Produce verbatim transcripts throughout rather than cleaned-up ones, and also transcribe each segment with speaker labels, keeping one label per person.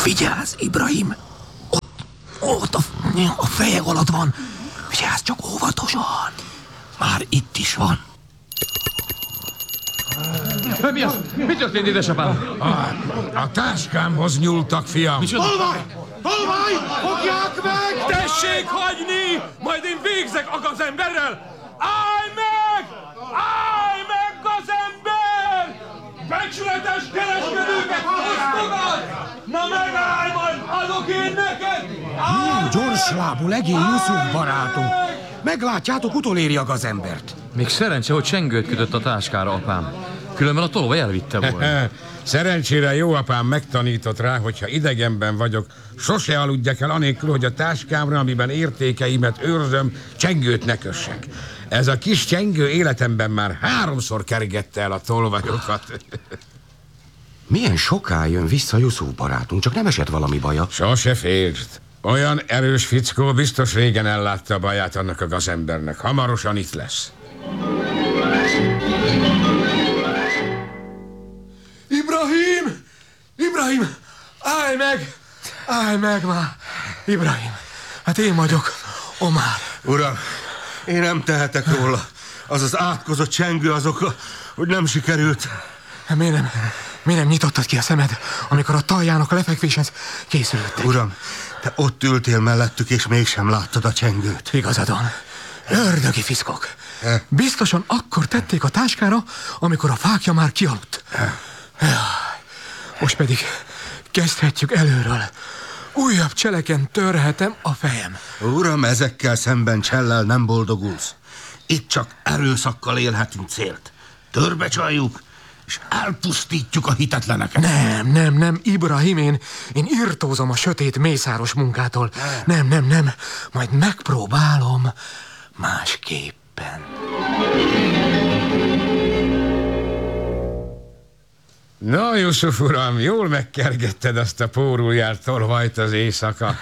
Speaker 1: Vigyázz, Ibrahim! Ott, ott a, a fejek alatt van. Vigyázz csak óvatosan. Már itt is van.
Speaker 2: Mi az? Mi történt, édesapám?
Speaker 3: A, a táskámhoz nyúltak, fiam.
Speaker 4: Tolvaj! Tolvaj! Fogják meg!
Speaker 2: Tessék hagyni! Majd én végzek a gazemberrel! Állj meg! Állj meg, gazember! Becsületes kereskedőket fosztogat! Na megállj, majd adok én neked!
Speaker 4: Milyen gyorslábú legény Jusuf barátunk! Meglátjátok, utoléri a gazembert.
Speaker 2: Még szerencse, hogy csengőt kötött a táskára, apám. Különben a tolvaj elvitte volna.
Speaker 3: Szerencsére jó apám megtanított rá, hogyha idegenben vagyok, sose aludjak el anélkül, hogy a táskámra, amiben értékeimet őrzöm, csengőt ne kössek. Ez a kis csengő életemben már háromszor kergette el a tolvajokat.
Speaker 4: Milyen soká jön vissza Jusuf barátunk, csak nem esett valami baja?
Speaker 3: Sose féltsd. Olyan erős fickó biztos régen ellátta a baját annak a gazembernek. Hamarosan itt lesz.
Speaker 1: Ibrahim! Ibrahim! Állj meg! Állj meg már! Ibrahim! Hát én vagyok, Omar.
Speaker 5: Uram, én nem tehetek róla. Az az átkozott csengő az oka, hogy nem sikerült.
Speaker 1: Miért nem, miért nem nyitottad ki a szemed, amikor a taljának a lefekvéshez készülöttek?
Speaker 5: Uram, te ott ültél mellettük, és mégsem láttad a csengőt.
Speaker 1: Igazad van. Ördögi fiszkok. Biztosan akkor tették a táskára, amikor a fákja már kialudt. Most pedig kezdhetjük előről. Újabb cseleken törhetem a fejem.
Speaker 5: Uram, ezekkel szemben csellel nem boldogulsz. Itt csak erőszakkal élhetünk célt. Törbecsaljuk, és elpusztítjuk a hitetleneket.
Speaker 1: Nem, nem, nem, Ibrahim, én, én irtózom a sötét mészáros munkától. Nem, nem, nem, majd megpróbálom másképpen.
Speaker 3: Na, Jusuf uram, jól megkergetted azt a póruljárt tolvajt az éjszaka.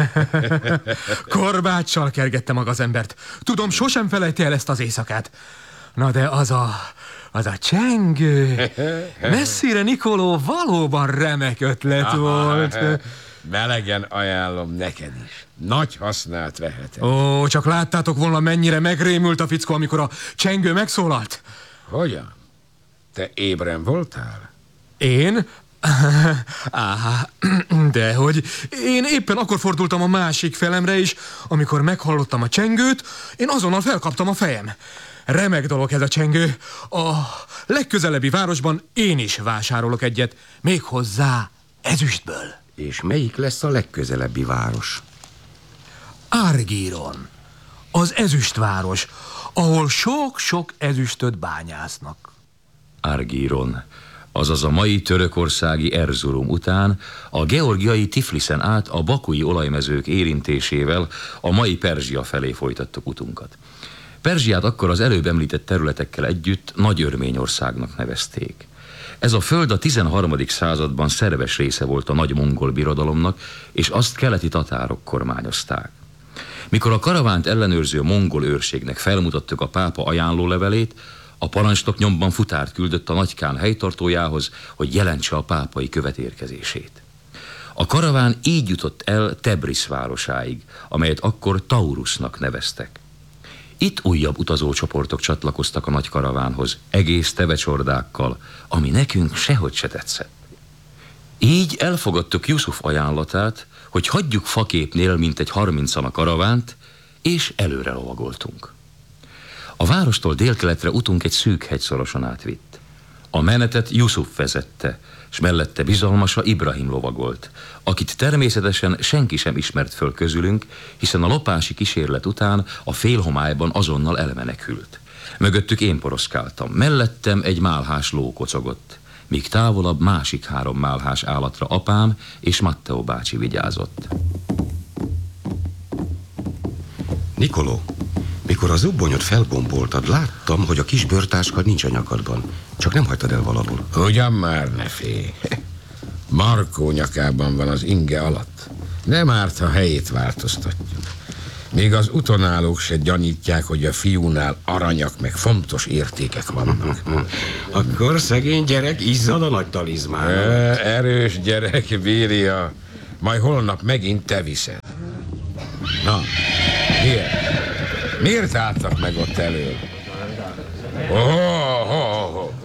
Speaker 1: Korbáccsal kergettem a gazembert. Tudom, sosem felejti el ezt az éjszakát. Na de az a... az a csengő... Messzire Nikoló valóban remek ötlet
Speaker 3: Aha,
Speaker 1: volt.
Speaker 3: Melegen ajánlom neked is. Nagy hasznát veheted.
Speaker 1: Ó, csak láttátok volna, mennyire megrémült a fickó, amikor a csengő megszólalt.
Speaker 3: Hogyan? Te ébren voltál?
Speaker 1: Én? Áhá, dehogy. Én éppen akkor fordultam a másik felemre is, amikor meghallottam a csengőt, én azonnal felkaptam a fejem. Remek dolog ez a csengő. A legközelebbi városban én is vásárolok egyet, méghozzá ezüstből.
Speaker 4: És melyik lesz a legközelebbi város?
Speaker 1: Argíron. Az ezüstváros, ahol sok-sok ezüstöt bányásznak.
Speaker 6: Argíron, azaz a mai törökországi Erzurum után a georgiai Tifliszen át a bakui olajmezők érintésével a mai Perzsia felé folytattuk utunkat. Perzsiát akkor az előbb említett területekkel együtt Nagy Örményországnak nevezték. Ez a föld a tizenharmadik században szerves része volt a nagy mongol birodalomnak, és azt keleti tatárok kormányozták. Mikor a karavánt ellenőrző mongol őrségnek felmutattuk a pápa ajánlólevelét, a parancsnok nyomban futárt küldött a nagykán helytartójához, hogy jelentse a pápai követérkezését. A karaván így jutott el Tebrisz városáig, amelyet akkor Taurusnak neveztek. Itt újabb utazócsoportok csatlakoztak a nagy karavánhoz, egész tevecsordákkal, ami nekünk sehogy se tetszett. Így elfogadtuk Jusuf ajánlatát, hogy hagyjuk faképnél mintegy harmincan a karavánt, és előre lovagoltunk. A várostól délkeletre utunk egy szűk hegyszoroson átvitt. A menetet Jusuf vezette, s mellette bizalmasa Ibrahim lovagolt, akit természetesen senki sem ismert föl közülünk, hiszen a lopási kísérlet után a félhomályban azonnal elmenekült. Mögöttük én poroszkáltam, mellettem egy málhás ló kocogott, míg távolabb másik három málhás állatra apám és Matteo bácsi vigyázott.
Speaker 4: Nikoló, mikor a zubbonyot felgomboltad, láttam, hogy a kis bőrtáskad nincs a nyakadban. Csak nem hagytad el valahol.
Speaker 3: Ugyan már ne félj. Markó nyakában van az inge alatt. Nem árt, ha helyét változtatjuk. Még az utonállók se gyanítják, hogy a fiúnál aranyak meg fontos értékek vannak.
Speaker 4: Akkor szegény gyerek izzad a nagy talizmának.
Speaker 3: Erős gyerek bírja. majd holnap megint te viszed. Na, miért? Miért álltak meg ott elől? Oh, oh, oh.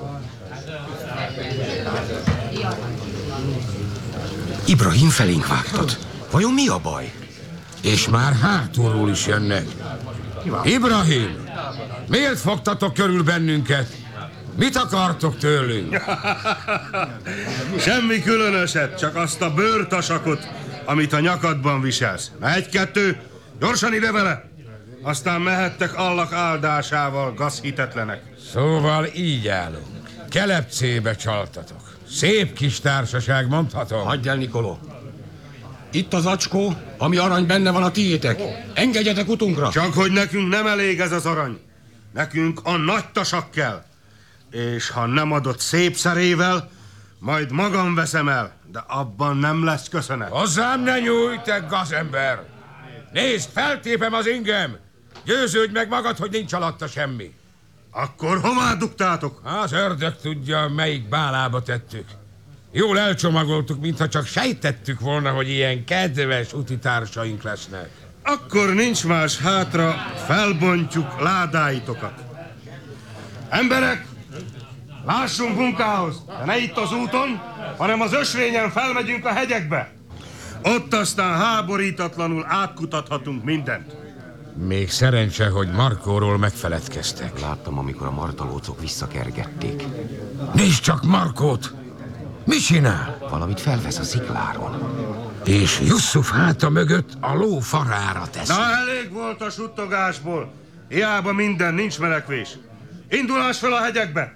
Speaker 4: Ibrahim felénk vágtat. Vajon mi a baj?
Speaker 3: És már hátulról is jönnek. Ibrahim, miért fogtatok körül bennünket? Mit akartok tőlünk?
Speaker 5: Semmi különöset, csak azt a bőrtasakot, amit a nyakadban viselsz. Na, egy-kettő, gyorsan ide vele! Aztán mehettek Allah áldásával, gazhitetlenek.
Speaker 3: Szóval így állunk. Kelepcébe csaltatok. Szép kis társaság, mondhatom.
Speaker 4: Hagyj el, Nikoló. Itt az acskó, ami arany benne van a tiétek. Engedjetek utunkra.
Speaker 5: Csak hogy nekünk nem elég ez az arany. Nekünk a nagy tasak kell. És ha nem adott szép szerével, majd magam veszem el. De abban nem lesz köszönet.
Speaker 3: Hozzám ne nyújj, te gazember! Nézd, feltépem az ingem! Győződj meg magad, hogy nincs alatta semmi.
Speaker 5: Akkor hová dugtátok?
Speaker 3: Az ördög tudja, melyik bálába tettük. Jól elcsomagoltuk, mintha csak sejtettük volna, hogy ilyen kedves utitársaink lesznek.
Speaker 5: Akkor nincs más hátra, felbontjuk ládáitokat. Emberek, lássunk munkához, de ne itt az úton, hanem az ösvényen felmegyünk a hegyekbe. Ott aztán háborítatlanul átkutathatunk mindent.
Speaker 3: Még szerencse, hogy Markóról megfeledkeztek.
Speaker 4: Láttam, amikor a martalócok visszakergették.
Speaker 3: Nézd csak Markót! Mi csinál?
Speaker 4: Valamit felvesz a szikláron.
Speaker 3: És Yusuf háta mögött a ló farára teszi.
Speaker 5: Na, elég volt a suttogásból. Hiába minden, nincs menekvés. Indulás fel a hegyekbe!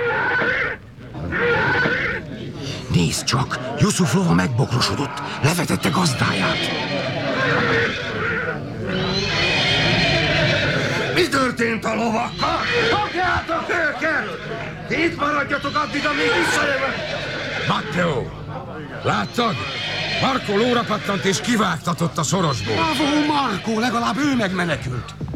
Speaker 4: Nézd csak, Yusuf lova megbokrosodott. Levetette gazdáját.
Speaker 5: Mi történt a lovakkal? Fogjátok őket! Itt maradjatok addig, amíg visszajövök!
Speaker 3: Matteo! Láttad? Markó lóra pattant és kivágtatott a szorosból.
Speaker 4: Bravo, Markó, legalább ő megmenekült.